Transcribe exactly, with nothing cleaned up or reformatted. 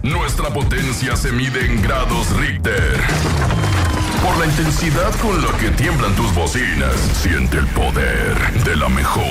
Nuestra potencia se mide en grados Richter. Por la intensidad con la que tiemblan tus bocinas, siente el poder de la mejor.